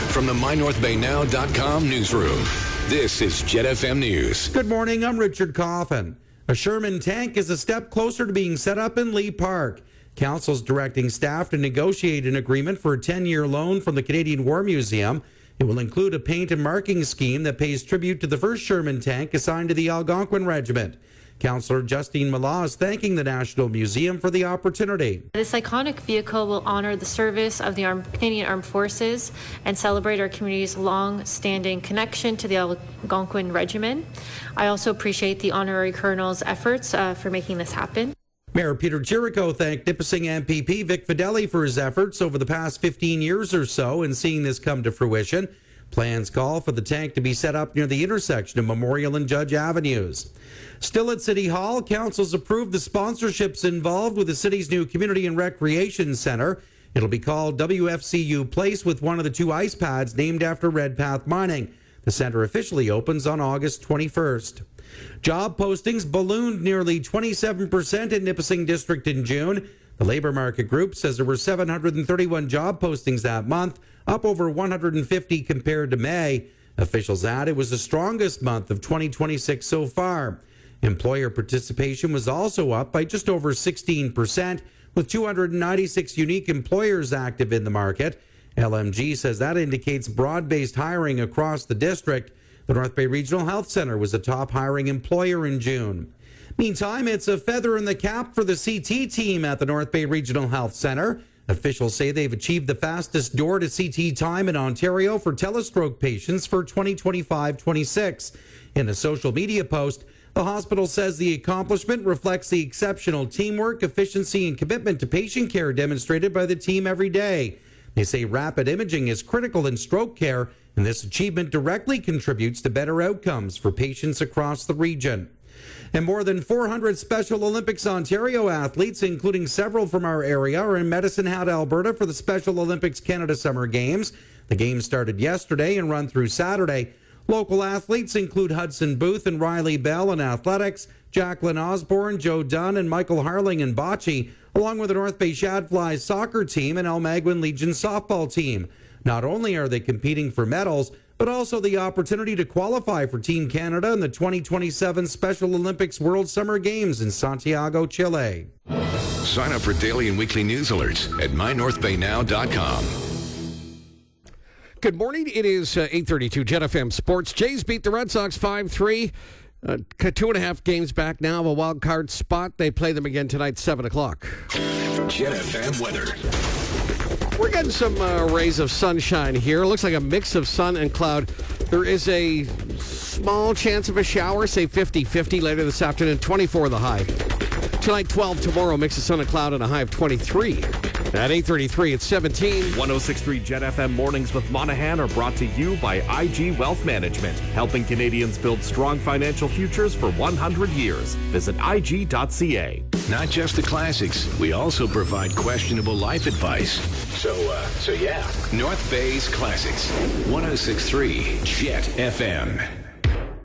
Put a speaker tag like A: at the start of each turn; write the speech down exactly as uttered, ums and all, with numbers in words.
A: From the my north bay now dot com newsroom, this is Jet F M News.
B: Good morning, I'm Richard Coffin. A Sherman tank is a step closer to being set up in Lee Park. Council's directing staff to negotiate an agreement for a ten-year loan from the Canadian War Museum. It will include a paint and marking scheme that pays tribute to the first Sherman tank assigned to the Algonquin Regiment. Councillor Justine Mala is thanking the National Museum for the opportunity.
C: This iconic vehicle will honor the service of the Armed, Canadian Armed Forces and celebrate our community's long-standing connection to the Algonquin Regiment. I also appreciate the honorary colonel's efforts uh, for making this happen.
B: Mayor Peter Chirico thanked Nipissing M P P Vic Fideli for his efforts over the past fifteen years or so in seeing this come to fruition. Plans call for the tank to be set up near the intersection of Memorial and Judge Avenues. Still at City Hall, Council's approved the sponsorships involved with the city's new Community and Recreation Centre. It'll be called W F C U Place with one of the two ice pads named after Redpath Mining. The centre officially opens on August twenty-first. Job postings ballooned nearly twenty-seven percent in Nipissing District in June. The Labour Market Group says there were seven hundred thirty-one job postings that month, up over one hundred fifty compared to May. Officials add it was the strongest month of twenty twenty-six so far. Employer participation was also up by just over sixteen percent, with two hundred ninety-six unique employers active in the market. L M G says that indicates broad-based hiring across the district. The North Bay Regional Health Centre was a top hiring employer in June. Meantime, it's a feather in the cap for the C T team at the North Bay Regional Health Centre. Officials say they've achieved the fastest door-to-C T time in Ontario for telestroke patients for twenty twenty-five twenty-six. In a social media post, the hospital says the accomplishment reflects the exceptional teamwork, efficiency, and commitment to patient care demonstrated by the team every day. They say rapid imaging is critical in stroke care, and this achievement directly contributes to better outcomes for patients across the region. And more than four hundred Special Olympics Ontario athletes, including several from our area, are in Medicine Hat, Alberta for the Special Olympics Canada Summer Games. The games started yesterday and run through Saturday. Local athletes include Hudson Booth and Riley Bell in athletics, Jacqueline Osborne, Joe Dunn, and Michael Harling in bocce, along with the North Bay Shadflies soccer team and Almaguin Legion softball team. Not only are they competing for medals, but also the opportunity to qualify for Team Canada in the twenty twenty-seven Special Olympics World Summer Games in Santiago, Chile.
A: Sign up for daily and weekly news alerts at my north bay now dot com.
D: Good morning. It is uh, eight thirty-two, Jet F M Sports. Jays beat the Red Sox five three. Uh, two and a half games back now of a wild card spot. They play them again tonight, seven o'clock.
A: Jet F M weather.
D: We're getting some uh, rays of sunshine here. Looks like a mix of sun and cloud. There is a small chance of a shower, say fifty-fifty later this afternoon, twenty-four the high. Tonight, twelve tomorrow, mix of sun and cloud and a high of twenty-three. At eight thirty-three, it's seventeen.
E: one oh six point three Jet F M Mornings with Monahan are brought to you by I G Wealth Management, helping Canadians build strong financial futures for one hundred years. Visit I G dot C A.
A: Not just the classics, we also provide questionable life advice. So, uh, so yeah. North Bay's Classics. one oh six point three Jet F M.